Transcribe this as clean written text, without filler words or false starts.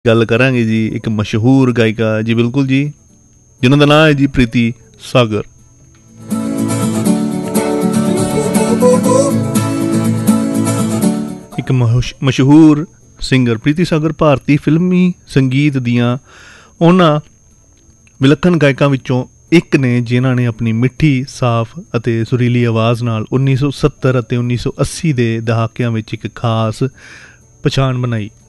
ਗੱਲ ਕਰਾਂਗੇ ਜੀ ਇੱਕ ਮਸ਼ਹੂਰ ਗਾਇਕਾ ਜੀ, ਬਿਲਕੁਲ ਜੀ, ਜਿਨ੍ਹਾਂ ਦਾ ਨਾਮ ਹੈ ਜੀ ਪ੍ਰੀਤੀ ਸਾਗਰ। ਇੱਕ ਮਸ਼ਹੂਰ ਸਿੰਗਰ ਪ੍ਰੀਤੀ ਸਾਗਰ ਭਾਰਤੀ ਫਿਲਮੀ ਸੰਗੀਤ ਦੀਆਂ ਉਹਨਾਂ ਵਿਲੱਖਣ ਗਾਇਕਾਂ ਵਿੱਚੋਂ ਇੱਕ ਨੇ ਜਿਨ੍ਹਾਂ ਨੇ ਆਪਣੀ ਮਿੱਠੀ, ਸਾਫ਼ ਅਤੇ ਸੁਰੀਲੀ ਆਵਾਜ਼ ਨਾਲ 1970 ਅਤੇ 1980 ਦੇ ਦਹਾਕਿਆਂ ਵਿੱਚ ਇੱਕ ਖਾਸ ਪਛਾਣ ਬਣਾਈ।